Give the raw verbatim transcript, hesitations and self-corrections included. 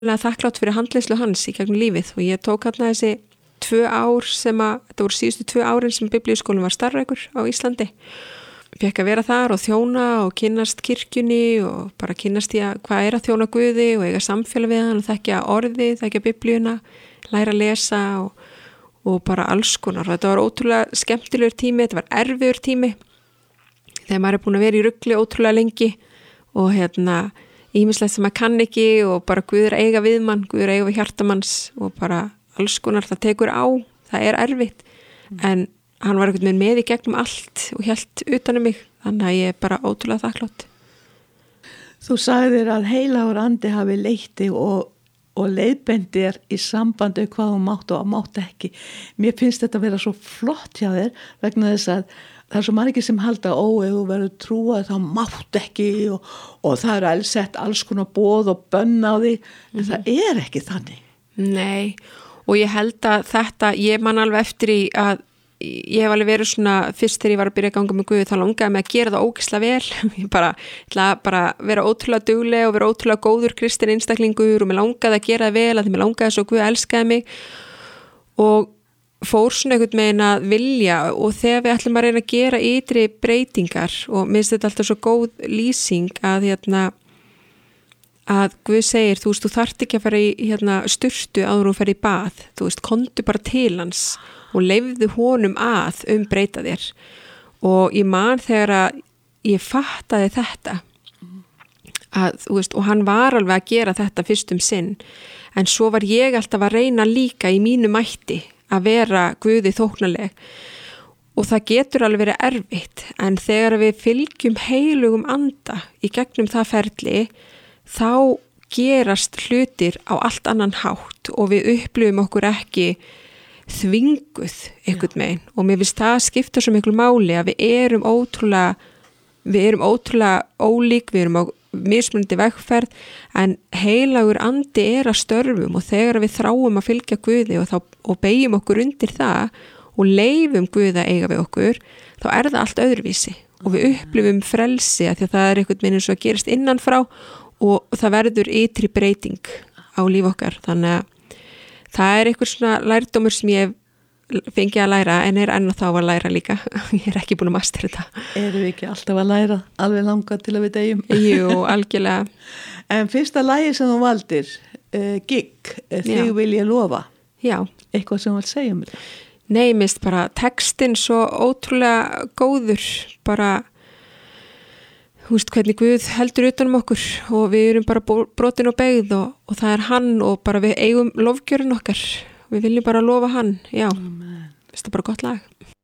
þakklátt fyrir handleiðslu hans í gegnum lífið og ég tók hérna þessi tvö ár sem að, þetta voru síðustu tvö árin sem biblíuskólinn var starfrækur á Íslandi. Fékk að vera þar og þjóna og kynnast kirkjunni og bara kynnast í að hvað er að þjóna Guði og eiga samfélag við hann og þekkja orðið, þekkja biblíuna, læra að lesa og, og bara alls konar. Þetta var ótrúlega skemmtilegur tími, þetta var erfiður tími þegar maður er búin að vera í rugli ótrúlega lengi og hérna ýmislegt sem maður kann ekki og bara Guð er að eiga við mann, Guð er að eiga við hjartamanns og bara alls konar, það tekur á, það er erfitt mm. en hann var einhvern veginn með í gegnum allt og hélt utanum mig, þannig að ég er bara ótrúlega þakklátt. Þú sagðir að heilagur andi hafi leitti og, og leiðbendir í sambandi hvað hún mátt og mátt ekki. Mér finnst þetta að vera svo flott hjá þér vegna þess að það er svo margir sem halda ó, ef þú verður trúað þá mátt ekki og, og það eru alls sett alls konar boð og bönn á því, en mm-hmm. það er ekki þannig. Nei, og ég held að þetta, ég man alveg eftir í að ég hef alveg verið svona, fyrst þegar ég var að byrja að ganga með Guð, þá langaði mig að gera það ógeðslega vel. Ég bara, ætla bara vera ótrúlega dugleg og vera ótrúlega góður kristin einstaklingur og mér langaði að gera það vel, að því mér langaði svo Guð elskaði mig og fór svona einhvern veginn að vilja og þegar við ætlum að reyna að gera ytri breytingar og minnst þetta alltaf svo góð lýsing að hérna að Guð segir, þú veist, þú þarft ekki að fara í hérna, sturtu áður og fara í bað, þú veist, komdu bara til hans og leifðu honum að umbreyta þér og ég man þegar að ég fattaði þetta að, þú veist, og hann var alveg að gera þetta fyrst um sinn en svo var ég alltaf að reyna líka í mínu mætti að vera Guði þóknarleg og það getur alveg verið erfitt en þegar við fylgjum heilugum anda í gegnum það ferli þá gerast hlutir á allt annan hátt og við upplifum okkur ekki þvinguð einhvern megin og mér finnst það skipta svo miklu máli að við erum ótrúlega við erum ótrúlega ólík, við erum á mismunandi vegferð en heilagur andi er að störfum og þegar við þráum að fylgja Guði og, þá, og beigjum okkur undir það og leifum Guð að eiga við okkur þá er það allt öðruvísi og við upplifum frelsi að því að það er einhvern veginn eins og að gerast innanfrá og það verður ytri breyting á líf okkar þannig að það er einhver svona lærdómur sem ég fengi að læra en er enn og þá að læra líka. Ég er ekki búin að mastera þetta. Erum við ekki alltaf að læra alveg langa til að við deyjum? Jú, algjörlega. En fyrsta lagi sem þú valdir, uh, gigg, þig vil ég lofa. Já. Eitthvað sem þú vilt segja um þetta? Nei, mist bara textin svo ótrúlega góður, bara þú veist hvernig Guð heldur utanum okkur og við erum bara brotin og beygð og, og það er hann og bara við eigum lofgjörun okkar við viljum bara lofa hann, já, þetta er bara gott lag.